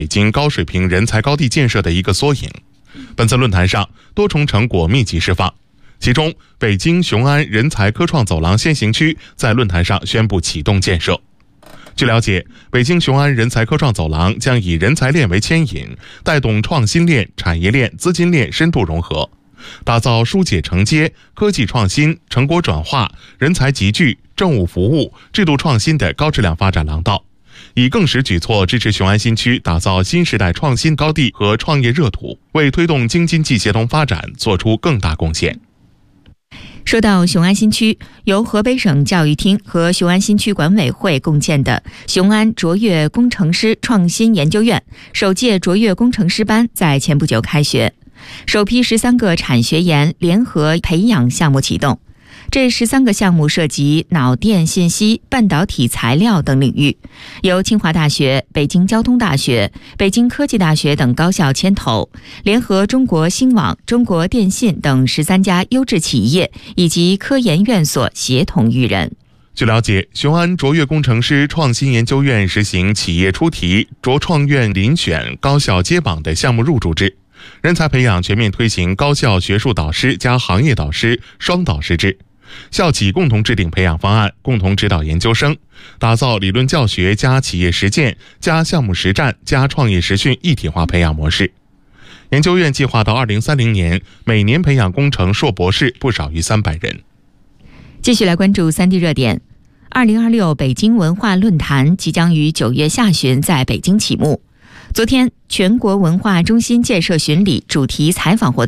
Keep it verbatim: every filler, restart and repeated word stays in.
北京高水平人才高地建设的一个缩影。本次论坛上，多重成果密集释放。其中，北京雄安人才科创走廊先行区在论坛上宣布启动建设。据了解，北京雄安人才科创走廊将以人才链为牵引，带动创新链、产业链、资金链深度融合，打造疏解承接、科技创新、成果转化、人才集聚、政务服务、制度创新的高质量发展廊道，以更实举措支持雄安新区打造新时代创新高地和创业热土，为推动京津冀协同发展做出更大贡献。 说到雄安新区，由河北省教育厅和雄安新区管委会共建的雄安卓越工程师创新研究院首届卓越工程师班在前不久开学，首批十三个产学研联合培养项目启动。这十三个项目涉及脑电信息、半导体材料等领域，由清华大学、北京交通大学、北京科技大学等高校牵头，联合中国新网、中国电信等十三家优质企业以及科研院所协同育人。 据了解，雄安卓越工程师创新研究院实行企业出题、卓创院遴选、高校接榜的项目入驻制，人才培养全面推行高校学术导师加行业导师双导师制。校企共同制定培养方案，共同指导研究生，打造理论教学加企业实践加项目实战加创业实训一体化培养模式。研究院计划到二零三零年每年培养工程硕博士不少于三百人。 继续来关注三 D 热点。二零二六北京文化论坛即将于九月下旬在北京启幕。昨天，全国文化中心建设巡礼主题采访活动